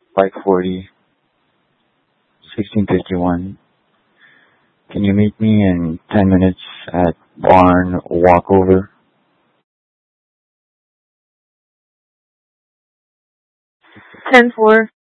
Bike 40, 1651. Can you meet me in 10 minutes at Barn Walkover? 10-4.